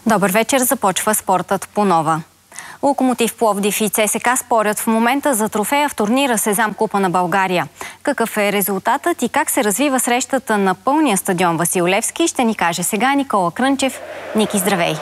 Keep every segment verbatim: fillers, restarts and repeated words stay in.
Добър вечер, започва спортът по нова. Локомотив Пловдив и ЦСКА спорят в момента за трофея в турнира Сезам Купа на България. Какъв е резултатът и как се развива срещата на пълния стадион Васил Левски, ще ни каже сега Никола Крънчев. Ники, здравей!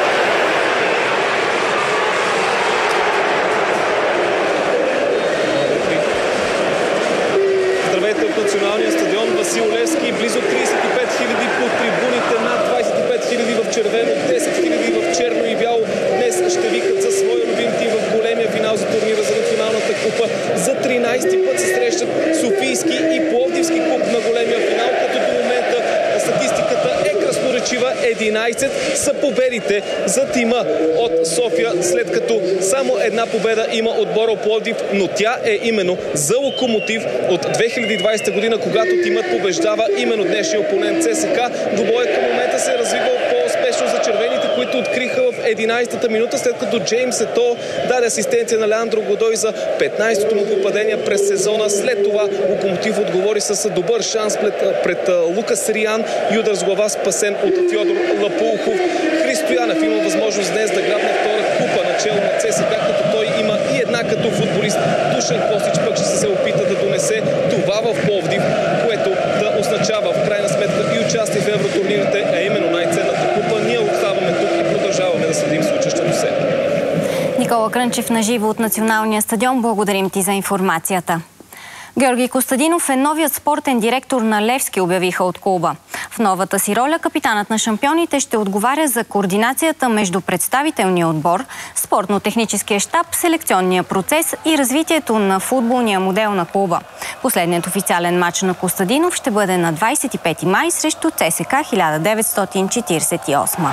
Здравейте от националния стадион Васил Левски. Близо тридесет и пет хиляди по трибуните, над двадесет и пет хиляди в червено, десет хиляди в черно и бяло. Днес ще викат за своя любим тим в големия финал за турнира за националната купа. За тринадесети път се срещат Софийски и Пловдивски клуб на големия финал, като до момента статистиката е красноречива. единадесет са победите за тима от София, след като само една победа има отбора Пловдив, но тя е именно за Локомотив от две хиляди и двадесета година, когато тимът побеждава именно днешния опонент ЦСКА. Двубоят към момента се е развивал по-успешно за червените, които откриха в единадесетата минута, след като Джеймс Ето даде асистенция на Леандро Годой за петнадесетото му попадение през сезона. След това Локомотив отговори с добър шанс пред, пред Лукас Риан и удар с глава спасен от Фьодор Лапулхов. Христо Янев има възможност днес да грабне втора купа начело на ЦСКА, като той има и една като футболист. Душан Костич пък ще се опита да донесе това в Пловдив, което да означава в крайна сметка и участие в евротурнирите, а именно най-ценната купа. Ние оставаме тук и продължаваме да следим случващото се. Никола Крънчев на живо от националния стадион. Благодарим ти за информацията. Георги Костадинов е новият спортен директор на Левски, обявиха от клуба. В новата си роля капитанът на шампионите ще отговаря за координацията между представителния отбор, спортно-техническия щаб, селекционния процес и развитието на футболния модел на клуба. Последният официален матч на Костадинов ще бъде на двадесет и пети май срещу ЦСКА хиляда деветстотин четиридесет и осма.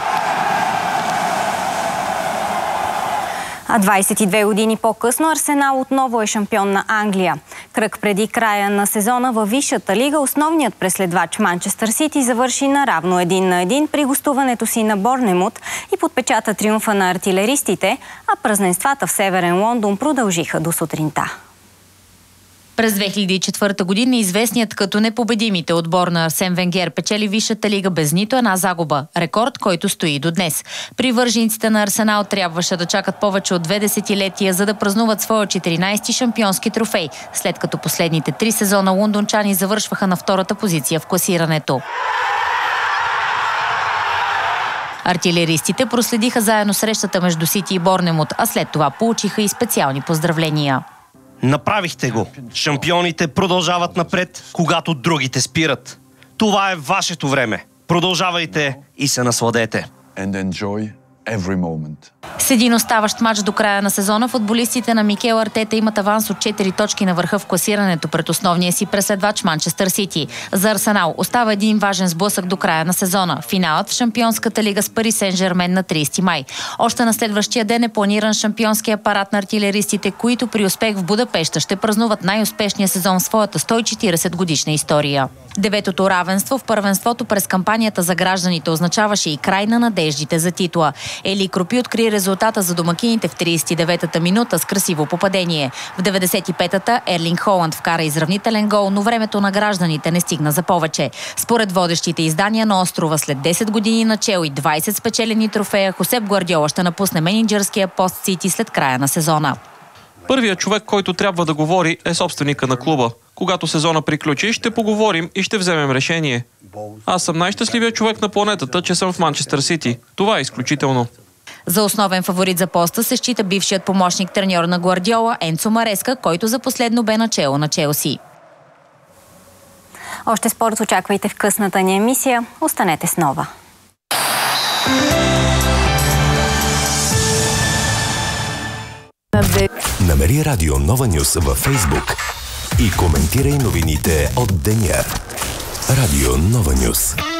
А двадесет и две години по-късно Арсенал отново е шампион на Англия. Кръг преди края на сезона във Висшата лига основният преследвач Манчестър Сити завърши наравно един на един при гостуването си на Борнемут и подпечата триумфа на артилеристите, а празненствата в Северен Лондон продължиха до сутринта. През две хиляди и четвърта година известният като непобедимите отбор на Арсен Венгер печели Висшата лига без нито една загуба. Рекорд, който стои до днес. Привържениците на Арсенал трябваше да чакат повече от две десетилетия, за да празнуват своя четиринадесети шампионски трофей, след като последните три сезона лондончани завършваха на втората позиция в класирането. Артилеристите проследиха заедно срещата между Сити и Борнемут, а след това получиха и специални поздравления. Направихте го. Шампионите продължават напред, когато другите спират. Това е вашето време. Продължавайте и се насладете. С един оставащ матч до края на сезона, футболистите на Микел Артета имат аванс от четири точки на върха в класирането пред основния си преследвач Манчестър Сити. За Арсенал остава един важен сблъсък до края на сезона. Финалът в Шампионската лига с Пари Сен-Жермен на тридесети май. Още на следващия ден е планиран шампионския парад на артилеристите, които при успех в Будапеща ще празнуват най-успешния сезон в своята сто и четиридесет годишна история. Деветото равенство в първенството през кампанията за гражданите означаваше и край на надеждите за титла. Ели Крупи откри резултата за домакините в тридесет и деветата минута с красиво попадение. В деветдесет и петата Ерлинг Холанд вкара изравнителен гол, но времето на гражданите не стигна за повече. Според водещите издания на острова, след десет години начел и двадесет спечелени трофея, Хосеп Гвардиола ще напусне мениджърския пост Сити след края на сезона. Първият човек, който трябва да говори, е собственика на клуба. Когато сезона приключи, ще поговорим и ще вземем решение. Аз съм най-щастливият човек на планетата, че съм в Манчестър Сити. Това е изключително. За основен фаворит за поста се счита бившият помощник треньор на Гвардиола Енцо Мареска, който за последно бе начело на Челси. Още спорт очаквайте в късната ни емисия. Останете с Нова. Намери Радио Нова Нюс във Фейсбук и коментирай новините от деня. Радио Нова Нюс.